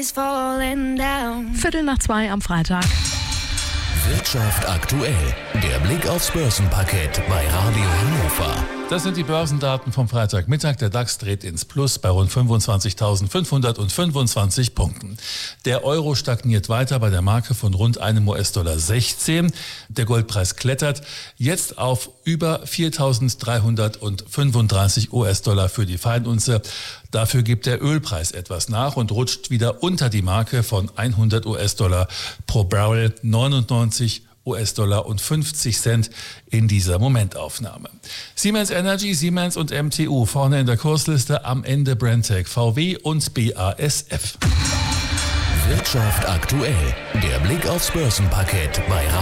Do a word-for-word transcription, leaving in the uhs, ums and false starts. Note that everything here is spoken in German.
Viertel nach zwei am Freitag. Wirtschaft aktuell. Der Blick aufs Börsenparkett bei Radio Hannover. Das sind die Börsendaten vom Freitagmittag. Der DAX dreht ins Plus bei rund fünfundzwanzigtausendfünfhundertfünfundzwanzig Punkten. Der Euro stagniert weiter bei der Marke von rund einem U S-Dollar sechzehn. Der Goldpreis klettert jetzt auf über viertausenddreihundertfünfunddreißig U S-Dollar für die Feinunze. Dafür gibt der Ölpreis etwas nach und rutscht wieder unter die Marke von hundert U S-Dollar pro Barrel, neunundneunzig U S-Dollar und fünfzig Cent in dieser Momentaufnahme. Siemens Energy, Siemens und M T U vorne in der Kursliste, am Ende Brenntag, V W und B A S F. Wirtschaft aktuell. Der Blick aufs Börsenparkett bei Radio